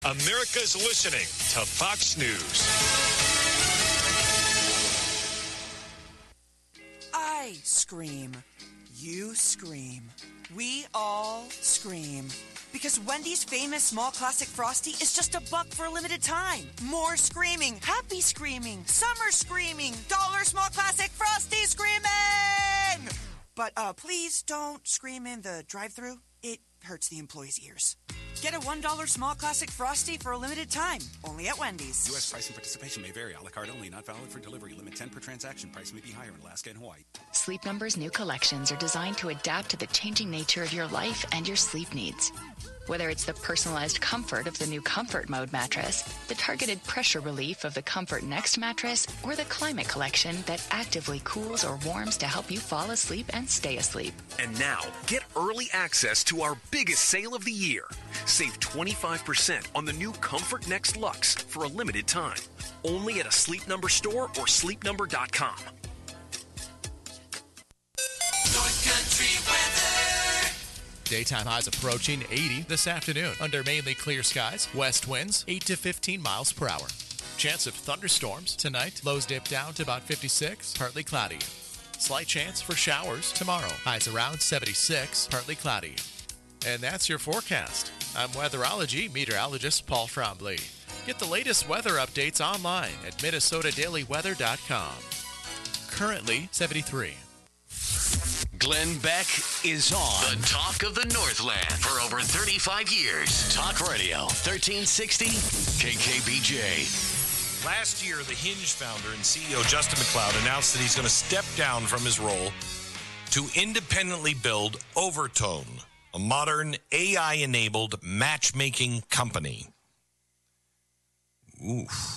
America's listening to Fox News. I scream. You scream. We all scream. Because Wendy's famous small classic Frosty is just $1 for a limited time. More screaming, happy screaming, summer screaming, dollar small classic Frosty screaming! But please don't scream in the drive-thru. It hurts the employees' ears. Get a $1 small classic Frosty for a limited time, only at Wendy's. U.S. price and participation may vary. A la carte only, not valid for delivery. Limit 10 per transaction. Price may be higher in Alaska and Hawaii. Sleep Number's new collections are designed to adapt to the changing nature of your life and your sleep needs. Whether it's the personalized comfort of the new Comfort Mode mattress, the targeted pressure relief of the Comfort Next mattress, or the Climate Collection that actively cools or warms to help you fall asleep and stay asleep. And now, get early access to our biggest sale of the year. Save 25% on the new Comfort Next Luxe for a limited time. Only at a Sleep Number store or sleepnumber.com. North Country weather. Daytime highs approaching 80 this afternoon under mainly clear skies. West winds 8 to 15 miles per hour. Chance of thunderstorms tonight. Lows dip down to about 56, partly cloudy. Slight chance for showers tomorrow. Highs around 76, partly cloudy. And that's your forecast. I'm weatherology meteorologist Paul Trombley. Get the latest weather updates online at minnesotadailyweather.com. Currently 73. Glenn Beck is on. The talk of the Northland for over 35 years. Talk Radio, 1360 KKBJ. Last year, the Hinge founder and CEO Justin McLeod announced that he's going to step down from his role to independently build Overtone, a modern AI-enabled matchmaking company. Oof.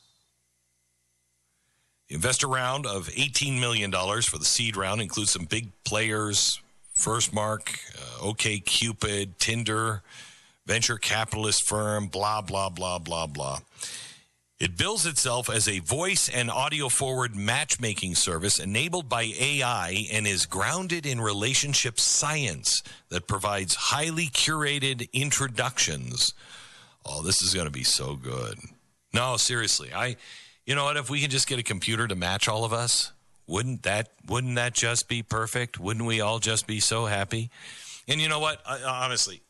The investor round of $18 million for the seed round includes some big players, FirstMark, OkCupid, Tinder, venture capitalist firm, blah, blah, blah, blah, blah. It bills itself as a voice and audio-forward matchmaking service enabled by AI and is grounded in relationship science that provides highly curated introductions. Oh, this is going to be so good. No, seriously, you know what? If we can just get a computer to match all of us, wouldn't that just be perfect? Wouldn't we all just be so happy? And you know what? Honestly,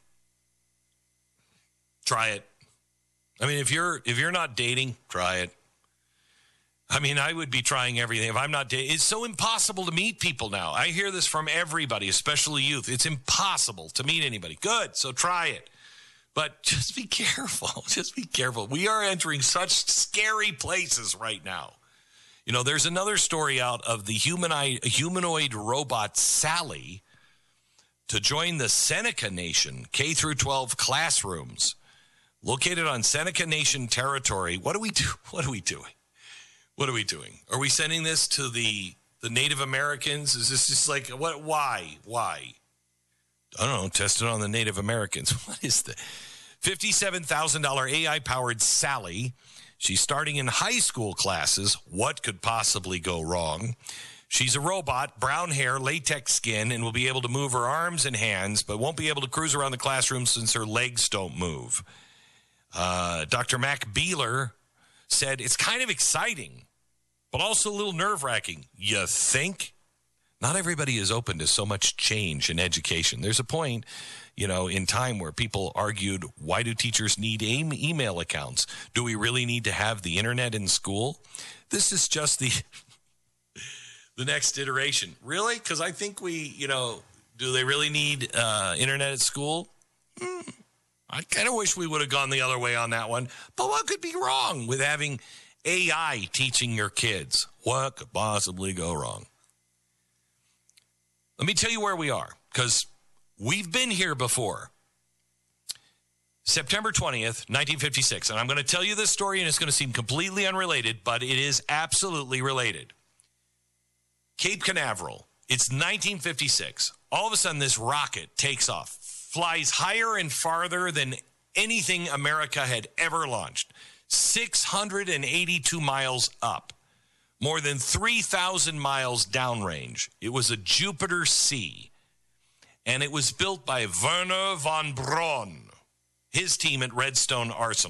try it. I mean, if you're not dating, try it. I mean, I would be trying everything. If I'm not dating, it's so impossible to meet people now. I hear this from everybody, especially youth. It's impossible to meet anybody. Good, so try it. But just be careful. Just be careful. We are entering such scary places right now. You know, there's another story out of the humanoid robot Sally to join the Seneca Nation K through 12 classrooms located on Seneca Nation territory. What do we do? What are we doing? What are we doing? Are we sending this to the Native Americans? Is this just like, what? Why? I don't know, test it on the Native Americans. What is the $57,000 AI-powered Sally? She's starting in high school classes. What could possibly go wrong? She's a robot, brown hair, latex skin, and will be able to move her arms and hands, but won't be able to cruise around the classroom since her legs don't move. Dr. Mac Beeler said, it's kind of exciting, but also a little nerve-wracking. You think? Not everybody is open to so much change in education. There's a point, in time where people argued, why do teachers need email accounts? Do we really need to have the internet in school? This is just the next iteration. Really? Because I think do they really need internet at school? I kind of wish we would have gone the other way on that one. But what could be wrong with having AI teaching your kids? What could possibly go wrong? Let me tell you where we are, because we've been here before. September 20th, 1956. And I'm going to tell you this story, and it's going to seem completely unrelated, but it is absolutely related. Cape Canaveral. It's 1956. All of a sudden, this rocket takes off, flies higher and farther than anything America had ever launched. 682 miles up. More than 3,000 miles downrange. It was a Jupiter C. And it was built by Wernher von Braun. his team at Redstone Arsenal.